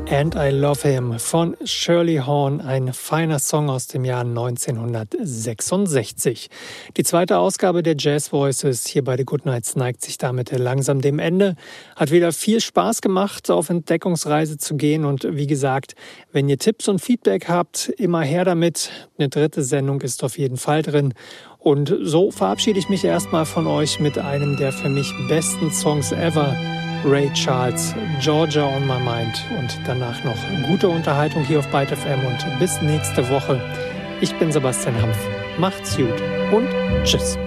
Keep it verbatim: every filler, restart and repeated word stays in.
And I Love Him von Shirley Horn, ein feiner Song aus dem Jahr neunzehnhundertsechsundsechzig. Die zweite Ausgabe der Jazz Voices hier bei The Good Nights neigt sich damit langsam dem Ende. Hat wieder viel Spaß gemacht, auf Entdeckungsreise zu gehen und wie gesagt, wenn ihr Tipps und Feedback habt, immer her damit. Eine dritte Sendung ist auf jeden Fall drin. Und so verabschiede ich mich erstmal von euch mit einem der für mich besten Songs ever. Ray Charles, Georgia on My Mind und danach noch gute Unterhaltung hier auf Byte F M und bis nächste Woche. Ich bin Sebastian Hampf. Macht's gut und tschüss.